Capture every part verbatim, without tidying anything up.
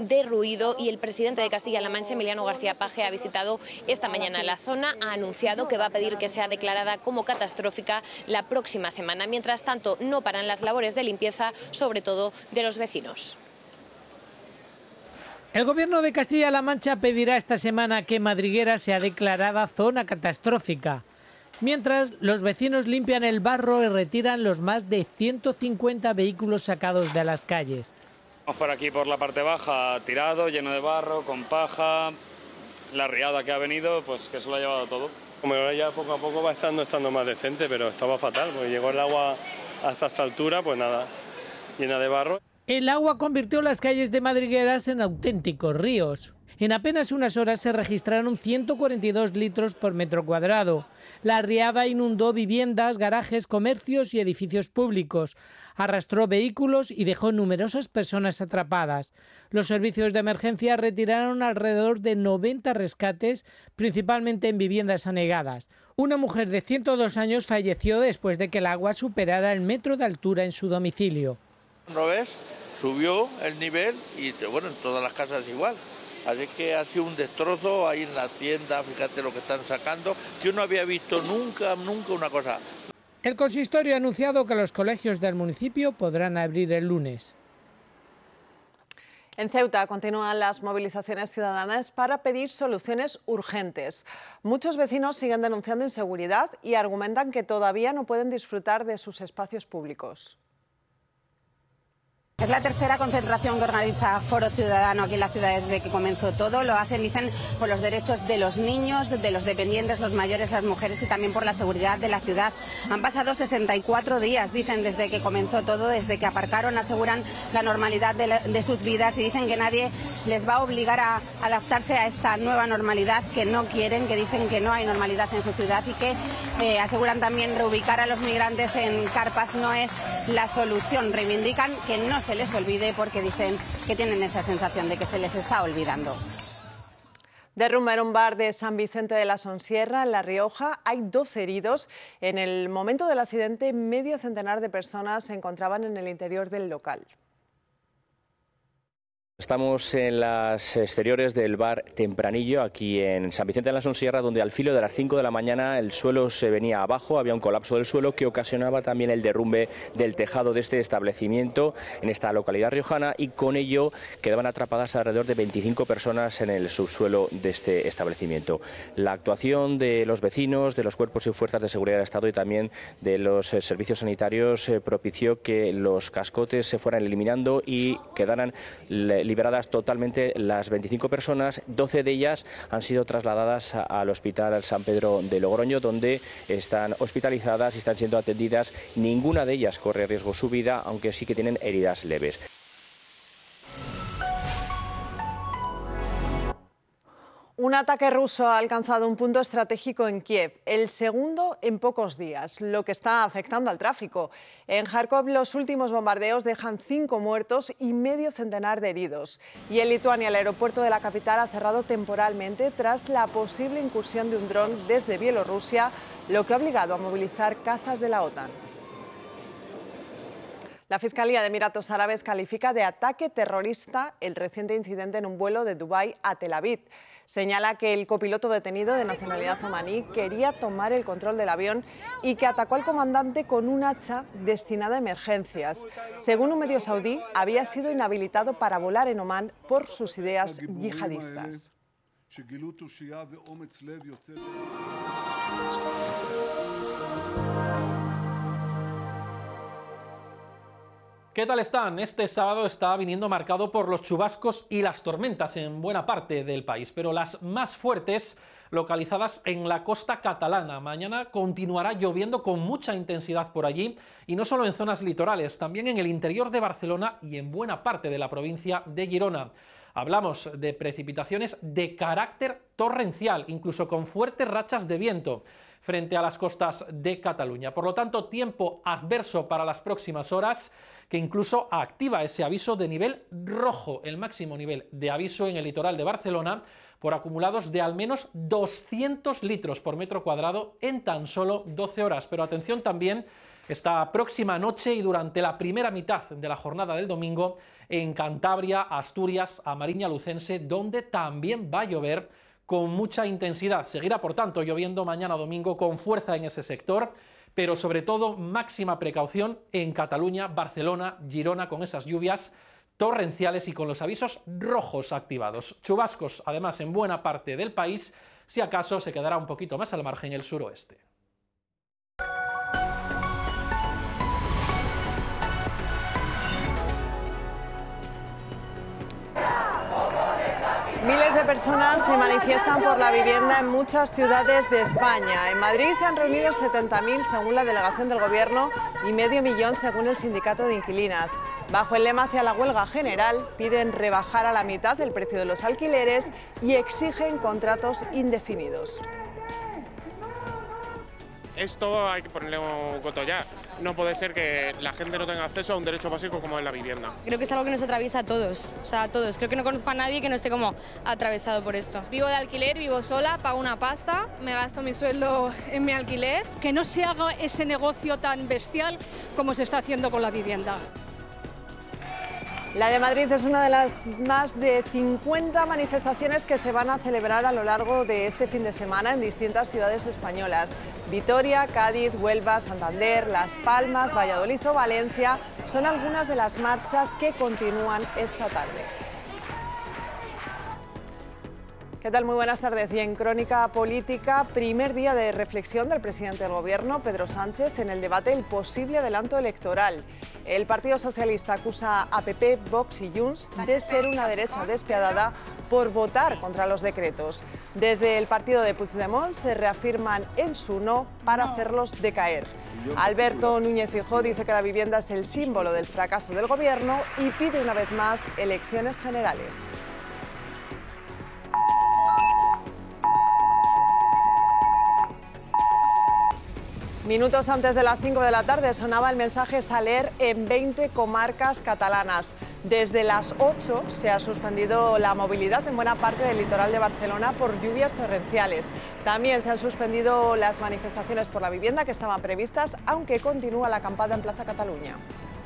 de ruido y el presidente de Castilla-La Mancha, Emiliano García Paje, ha visitado esta mañana la zona, ha anunciado que va a pedir que sea declarada como catastrófica la próxima semana. Mientras tanto, no paran las labores de limpieza, sobre todo de los vecinos. El Gobierno de Castilla-La Mancha pedirá esta semana que Madriguera sea declarada zona catastrófica, mientras los vecinos limpian el barro y retiran los más de ciento cincuenta vehículos sacados de las calles. Vamos por aquí, por la parte baja, tirado, lleno de barro, con paja, la riada que ha venido, pues que se lo ha llevado todo. Como ahora ya poco a poco va estando, estando más decente, pero estaba fatal, porque llegó el agua hasta esta altura, pues nada, llena de barro. El agua convirtió las calles de Madrigueras en auténticos ríos. En apenas unas horas se registraron ciento cuarenta y dos litros por metro cuadrado. La riada inundó viviendas, garajes, comercios y edificios públicos. Arrastró vehículos y dejó numerosas personas atrapadas. Los servicios de emergencia retiraron alrededor de noventa rescates, principalmente en viviendas anegadas. Una mujer de ciento dos años falleció después de que el agua superara el metro de altura en su domicilio. ¿No ves? Subió el nivel y bueno, en todas las casas igual. Así que ha sido un destrozo ahí en la tienda, fíjate lo que están sacando. Yo no había visto nunca, nunca una cosa. El consistorio ha anunciado que los colegios del municipio podrán abrir el lunes. En Ceuta continúan las movilizaciones ciudadanas para pedir soluciones urgentes. Muchos vecinos siguen denunciando inseguridad y argumentan que todavía no pueden disfrutar de sus espacios públicos. Es la tercera concentración que organiza Foro Ciudadano aquí en la ciudad desde que comenzó todo. Lo hacen, dicen, por los derechos de los niños, de los dependientes, los mayores, las mujeres y también por la seguridad de la ciudad. Han pasado sesenta y cuatro días, dicen, desde que comenzó todo, desde que aparcaron, aseguran la normalidad de, la, de sus vidas y dicen que nadie les va a obligar a adaptarse a esta nueva normalidad que no quieren, que dicen que no hay normalidad en su ciudad y que eh, aseguran también reubicar a los migrantes en carpas no es la solución. Reivindican que no se les olvide porque dicen que tienen esa sensación de que se les está olvidando. Derrumba en un bar de San Vicente de la Sonsierra, en La Rioja. Hay doce heridos. En el momento del accidente, medio centenar de personas se encontraban en el interior del local. Estamos en las exteriores del bar Tempranillo, aquí en San Vicente de la Sonsierra, donde al filo de las cinco de la mañana el suelo se venía abajo, había un colapso del suelo que ocasionaba también el derrumbe del tejado de este establecimiento en esta localidad riojana y con ello quedaban atrapadas alrededor de veinticinco personas en el subsuelo de este establecimiento. La actuación de los vecinos, de los cuerpos y fuerzas de seguridad del Estado y también de los servicios sanitarios eh, propició que los cascotes se fueran eliminando y quedaran liberadas totalmente las veinticinco personas. doce de ellas han sido trasladadas al Hospital San Pedro de Logroño, donde están hospitalizadas y están siendo atendidas. Ninguna de ellas corre riesgo su vida, aunque sí que tienen heridas leves. Un ataque ruso ha alcanzado un punto estratégico en Kiev, el segundo en pocos días, lo que está afectando al tráfico. En Kharkov los últimos bombardeos dejan cinco muertos y medio centenar de heridos. Y en Lituania el aeropuerto de la capital ha cerrado temporalmente tras la posible incursión de un dron desde Bielorrusia, lo que ha obligado a movilizar cazas de la OTAN. La Fiscalía de Emiratos Árabes califica de ataque terrorista el reciente incidente en un vuelo de Dubái a Tel Aviv. Señala que el copiloto detenido de nacionalidad omaní quería tomar el control del avión y que atacó al comandante con un hacha destinada a emergencias. Según un medio saudí, había sido inhabilitado para volar en Omán por sus ideas yihadistas. ¿Qué tal están? Este sábado está viniendo marcado por los chubascos y las tormentas en buena parte del país, pero las más fuertes localizadas en la costa catalana. Mañana continuará lloviendo con mucha intensidad por allí y no solo en zonas litorales, también en el interior de Barcelona y en buena parte de la provincia de Girona. Hablamos de precipitaciones de carácter torrencial, incluso con fuertes rachas de viento frente a las costas de Cataluña. Por lo tanto, tiempo adverso para las próximas horas, que incluso activa ese aviso de nivel rojo, el máximo nivel de aviso en el litoral de Barcelona, por acumulados de al menos doscientos litros por metro cuadrado en tan solo doce horas. Pero atención también esta próxima noche y durante la primera mitad de la jornada del domingo en Cantabria, Asturias, a Mariña Lucense, donde también va a llover con mucha intensidad. Seguirá, por tanto, lloviendo mañana domingo con fuerza en ese sector, pero sobre todo máxima precaución en Cataluña, Barcelona, Girona, con esas lluvias torrenciales y con los avisos rojos activados. Chubascos, además, en buena parte del país, si acaso se quedará un poquito más al margen el suroeste. Miles de personas se manifiestan por la vivienda en muchas ciudades de España. En Madrid se han reunido setenta mil según la delegación del Gobierno y medio millón según el sindicato de inquilinas. Bajo el lema hacia la huelga general, piden rebajar a la mitad el precio de los alquileres y exigen contratos indefinidos. Esto hay que ponerle un coto ya. No puede ser que la gente no tenga acceso a un derecho básico como es la vivienda. Creo que es algo que nos atraviesa a todos, o sea, a todos. Creo que no conozco a nadie que no esté como atravesado por esto. Vivo de alquiler, vivo sola, pago una pasta, me gasto mi sueldo en mi alquiler. Que no se haga ese negocio tan bestial como se está haciendo con la vivienda. La de Madrid es una de las más de cincuenta manifestaciones que se van a celebrar a lo largo de este fin de semana en distintas ciudades españolas. Vitoria, Cádiz, Huelva, Santander, Las Palmas, Valladolid o Valencia son algunas de las marchas que continúan esta tarde. ¿Qué tal? Muy buenas tardes. Y en Crónica Política, primer día de reflexión del presidente del Gobierno, Pedro Sánchez, en el debate del posible adelanto electoral. El Partido Socialista acusa a P P, Vox y Junts de ser una derecha despiadada por votar contra los decretos. Desde el partido de Puigdemont se reafirman en su no para hacerlos decaer. Alberto Núñez Feijóo dice que la vivienda es el símbolo del fracaso del Gobierno y pide una vez más elecciones generales. Minutos antes de las cinco de la tarde sonaba el mensaje Saler en veinte comarcas catalanas. Desde las ocho se ha suspendido la movilidad en buena parte del litoral de Barcelona por lluvias torrenciales. También se han suspendido las manifestaciones por la vivienda que estaban previstas, aunque continúa la acampada en Plaza Catalunya.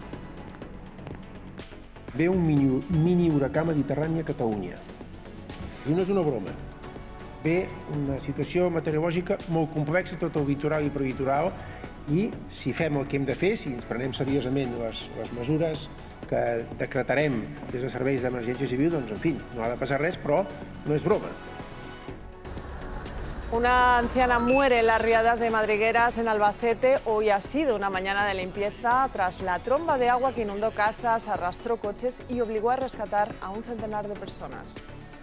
Ve un mini, mini huracán mediterrani a Catalunya. I no és una broma. Ve una situació meteorològica molt complexa, tot el litoral i prelitoral, i si fem el que hem de fer, si ens prenem seriosament les, les mesures que decretarem des de serveis d'emergència civil, doncs, en fi, no ha de passar res, però no és broma. Una anciana muere en las riadas de Madrigueras, en Albacete. Hoy ha sido una mañana de limpieza tras la tromba de agua que inundó casas, arrastró coches y obligó a rescatar a un centenar de personas.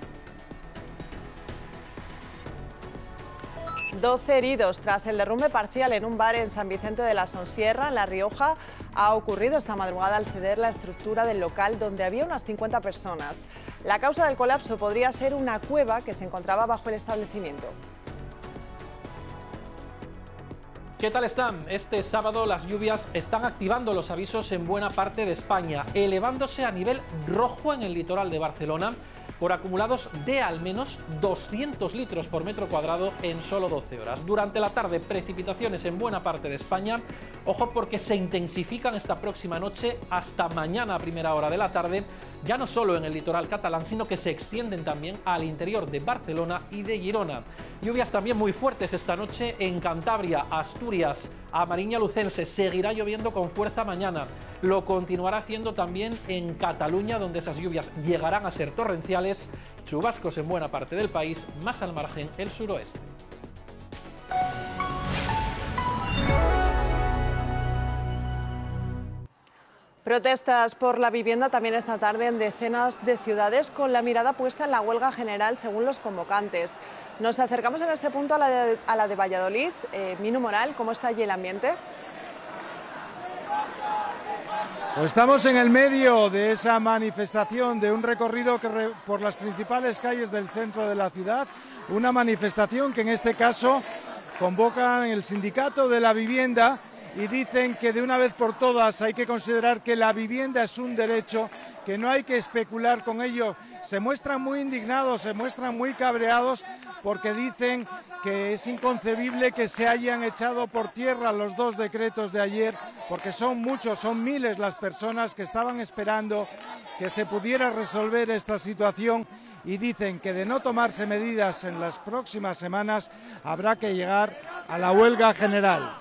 doce heridos tras el derrumbe parcial en un bar en San Vicente de la Sonsierra, en La Rioja. Ha ocurrido esta madrugada al ceder la estructura del local donde había unas cincuenta personas. La causa del colapso podría ser una cueva que se encontraba bajo el establecimiento. ¿Qué tal están? Este sábado las lluvias están activando los avisos en buena parte de España, elevándose a nivel rojo en el litoral de Barcelona por acumulados de al menos doscientos litros por metro cuadrado en solo doce horas. Durante la tarde, precipitaciones en buena parte de España. Ojo, porque se intensifican esta próxima noche hasta mañana a primera hora de la tarde, ya no solo en el litoral catalán, sino que se extienden también al interior de Barcelona y de Girona. Lluvias también muy fuertes esta noche en Cantabria, Asturias, a Mariña Lucense. Seguirá lloviendo con fuerza mañana. Lo continuará haciendo también en Cataluña, donde esas lluvias llegarán a ser torrenciales. Chubascos en buena parte del país, más al margen el suroeste. Protestas por la vivienda también esta tarde en decenas de ciudades, con la mirada puesta en la huelga general según los convocantes. Nos acercamos en este punto a la de, a la de Valladolid. Eh, Minu Moral, ¿cómo está allí el ambiente? Pues estamos en el medio de esa manifestación, de un recorrido que re, por las principales calles del centro de la ciudad. Una manifestación que en este caso convocan el Sindicato de la Vivienda y dicen que de una vez por todas hay que considerar que la vivienda es un derecho, que no hay que especular con ello. Se muestran muy indignados, se muestran muy cabreados porque dicen que es inconcebible que se hayan echado por tierra los dos decretos de ayer, porque son muchos, son miles las personas que estaban esperando que se pudiera resolver esta situación, y dicen que de no tomarse medidas en las próximas semanas habrá que llegar a la huelga general.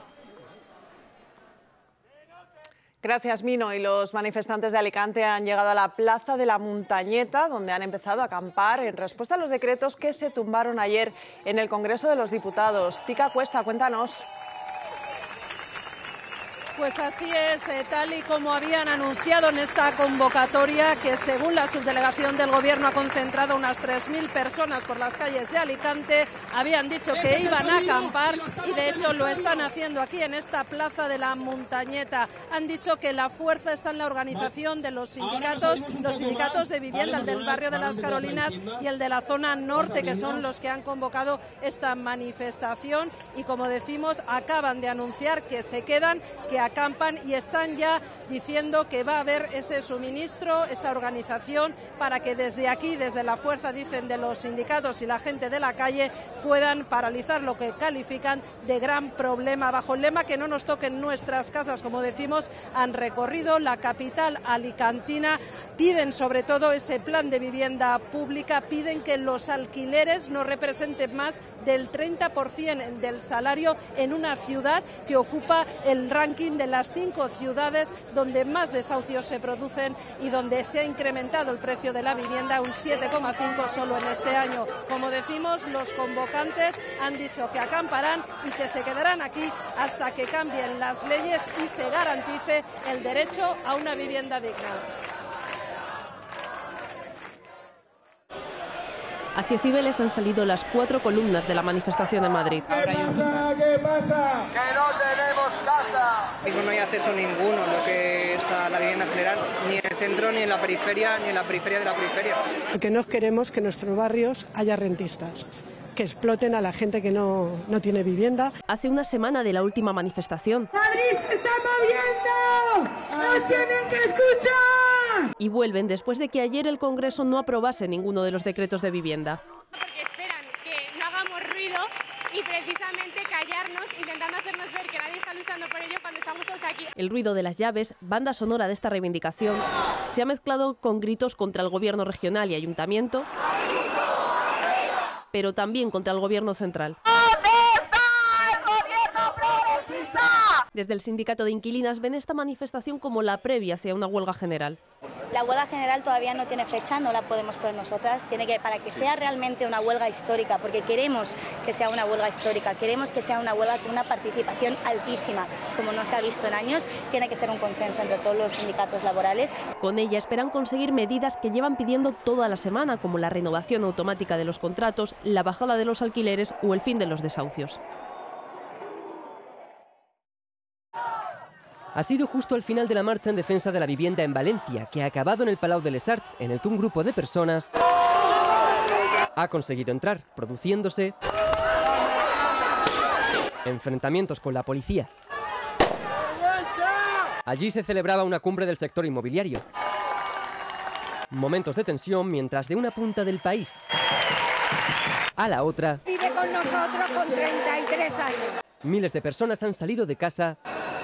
Gracias, Mino. Y los manifestantes de Alicante han llegado a la Plaza de la Montañeta, donde han empezado a acampar en respuesta a los decretos que se tumbaron ayer en el Congreso de los Diputados. Tica Cuesta, cuéntanos. Pues así es, eh, tal y como habían anunciado en esta convocatoria, que según la subdelegación del Gobierno ha concentrado unas tres mil personas por las calles de Alicante, habían dicho que iban a acampar y de hecho lo están haciendo aquí en esta Plaza de la Montañeta. Han dicho que la fuerza está en la organización de los sindicatos, los sindicatos de vivienda, el del barrio de las Carolinas y el de la zona norte, que son los que han convocado esta manifestación, y como decimos, acaban de anunciar que se quedan, que acampan, y están ya diciendo que va a haber ese suministro, esa organización, para que desde aquí, desde la fuerza, dicen, de los sindicatos y la gente de la calle, puedan paralizar lo que califican de gran problema. Bajo el lema que no nos toquen nuestras casas, como decimos, han recorrido la capital alicantina, piden sobre todo ese plan de vivienda pública, piden que los alquileres no representen más del treinta por ciento del salario en una ciudad que ocupa el ranking de las cinco ciudades donde más desahucios se producen y donde se ha incrementado el precio de la vivienda un siete coma cinco solo en este año. Como decimos, los convocantes han dicho que acamparán y que se quedarán aquí hasta que cambien las leyes y se garantice el derecho a una vivienda digna. Hacia Cibeles han salido las cuatro columnas de la manifestación de Madrid. ¿Qué pasa? ¿Qué pasa? ¡Que no tenemos casa! No hay acceso ninguno, lo que es a la vivienda general, ni en el centro, ni en la periferia, ni en la periferia de la periferia. Porque no queremos que en nuestros barrios haya rentistas, que exploten a la gente que no, no tiene vivienda. Hace una semana de la última manifestación. ¡Madrid se está moviendo! ¡Nos tienen que escuchar! Y vuelven después de que ayer el Congreso no aprobase ninguno de los decretos de vivienda. Porque esperan que no hagamos ruido y precisamente callarnos, intentando hacernos ver que nadie está luchando por ello cuando estamos todos aquí. El ruido de las llaves, banda sonora de esta reivindicación, se ha mezclado con gritos contra el gobierno regional y ayuntamiento, pero también contra el gobierno central. Desde el sindicato de inquilinas ven esta manifestación como la previa hacia una huelga general. La huelga general todavía no tiene fecha, no la podemos poner nosotras. Tiene que, para que sea realmente una huelga histórica, porque queremos que sea una huelga histórica, queremos que sea una huelga con una participación altísima, como no se ha visto en años, tiene que ser un consenso entre todos los sindicatos laborales. Con ella esperan conseguir medidas que llevan pidiendo toda la semana, como la renovación automática de los contratos, la bajada de los alquileres o el fin de los desahucios. Ha sido justo al final de la marcha en defensa de la vivienda en Valencia, que ha acabado en el Palau de les Arts, en el que un grupo de personas ha conseguido entrar, produciéndose enfrentamientos con la policía. Allí se celebraba una cumbre del sector inmobiliario. Momentos de tensión mientras de una punta del país a la otra, vive con nosotros con treinta y tres años. Miles de personas han salido de casa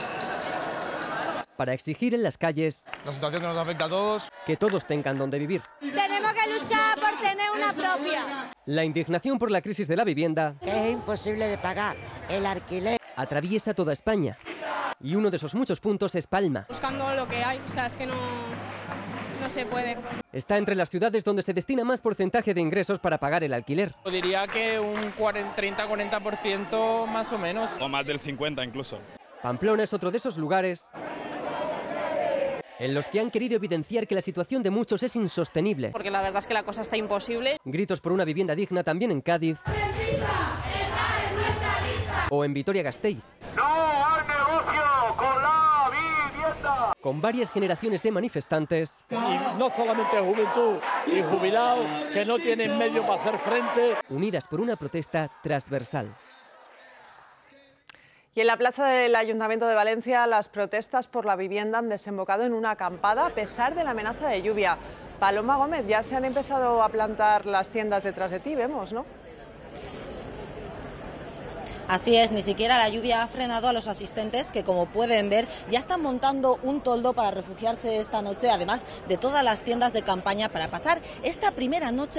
para exigir en las calles la situación que nos afecta a todos, que todos tengan donde vivir. Tenemos que luchar por tener una propia. La indignación por la crisis de la vivienda, que es imposible de pagar el alquiler, atraviesa toda España. Y uno de esos muchos puntos es Palma. Buscando lo que hay, o sea, es que no, no se puede. Está entre las ciudades donde se destina más porcentaje de ingresos para pagar el alquiler. Diría que un treinta a cuarenta por ciento más o menos. O más del cincuenta incluso. Pamplona es otro de esos lugares en los que han querido evidenciar que la situación de muchos es insostenible. Porque la verdad es que la cosa está imposible. Gritos por una vivienda digna también en Cádiz o en Vitoria-Gasteiz. ¡No al negocio con la vivienda! Con varias generaciones de manifestantes. Y no solamente juventud y jubilados que no tienen medio para hacer frente. Unidas por una protesta transversal. Y en la plaza del Ayuntamiento de Valencia, las protestas por la vivienda han desembocado en una acampada a pesar de la amenaza de lluvia. Paloma Gómez, ya se han empezado a plantar las tiendas detrás de ti, vemos, ¿no? Así es, ni siquiera la lluvia ha frenado a los asistentes que, como pueden ver, ya están montando un toldo para refugiarse esta noche, además de todas las tiendas de campaña para pasar esta primera noche